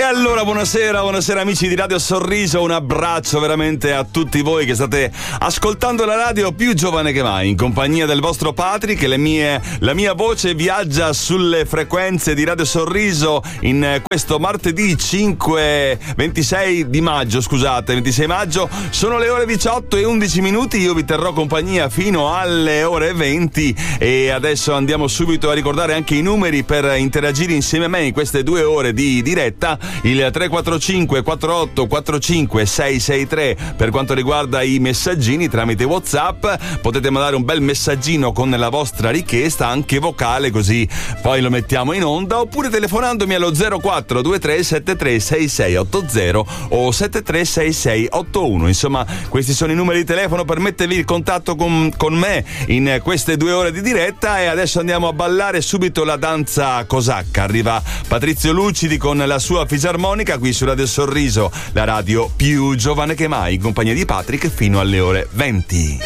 allora buonasera amici di Radio Sorriso, un abbraccio veramente a tutti voi che state ascoltando la radio più giovane che mai, in compagnia del vostro Patrick. La mia voce viaggia sulle frequenze di Radio Sorriso in questo martedì 26 maggio, sono le ore 18 e 11 minuti, io vi terrò compagnia fino alle ore 20 e adesso andiamo subito a ricordare anche i numeri per interagire insieme a me in queste 2 ore di diretta. Il 345 48 45 663 per quanto riguarda i messaggini tramite WhatsApp, potete mandare un bel messaggino con la vostra richiesta anche vocale, così poi lo mettiamo in onda, oppure telefonandomi allo 0423 73 6680 o 73 6681. Insomma, questi sono i numeri di telefono per mettervi in contatto con me in queste 2 ore di diretta. E adesso andiamo a ballare subito la danza cosacca. Arriva Patrizio Lucidi con la sua fisarmonica qui su Radio Sorriso, la radio più giovane che mai, in compagnia di Patrick fino alle ore 20.